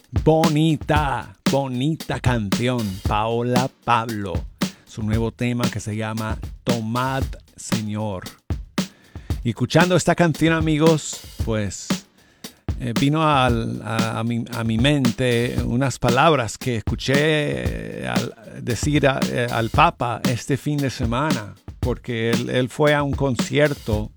Bonita, bonita canción. Paola Pablo. Su nuevo tema que se llama Tomad, Señor. Y escuchando esta canción, amigos, pues vino a mi mente unas palabras que escuché decir al Papa este fin de semana, porque él fue a un concierto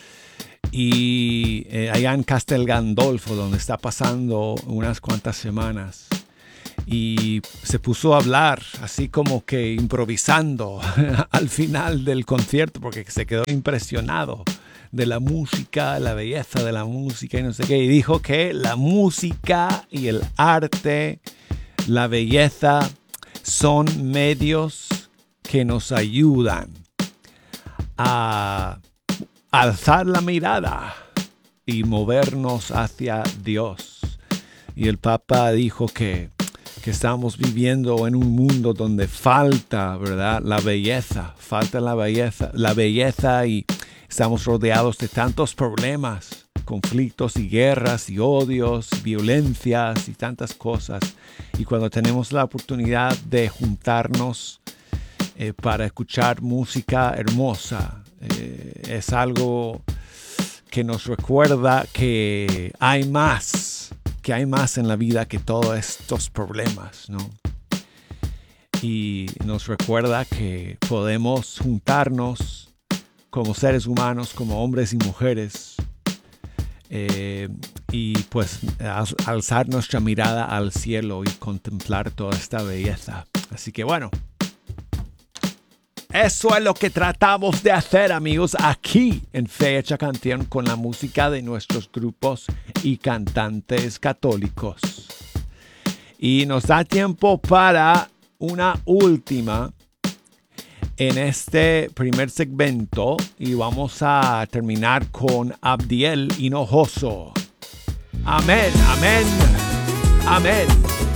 y allá en Castel Gandolfo, donde está pasando unas cuantas semanas, y se puso a hablar así como que improvisando al final del concierto, porque se quedó impresionado de la música, la belleza de la música y no sé qué, y dijo que la música y el arte, la belleza son medios que nos ayudan a alzar la mirada y movernos hacia Dios. Y el Papa dijo que estamos viviendo en un mundo donde falta, ¿verdad?, la belleza, y estamos rodeados de tantos problemas, conflictos y guerras y odios, violencias y tantas cosas. Y cuando tenemos la oportunidad de juntarnos para escuchar música hermosa, es algo que nos recuerda que hay más en la vida que todos estos problemas, ¿no? Y nos recuerda que podemos juntarnos como seres humanos, como hombres y mujeres, y pues alzar nuestra mirada al cielo y contemplar toda esta belleza. Así que bueno, eso es lo que tratamos de hacer, amigos, aquí en Fecha Canción, con la música de nuestros grupos y cantantes católicos. Y nos da tiempo para una última en este primer segmento, y vamos a terminar con Abdiel Hinojoso. Amén, amén, amén.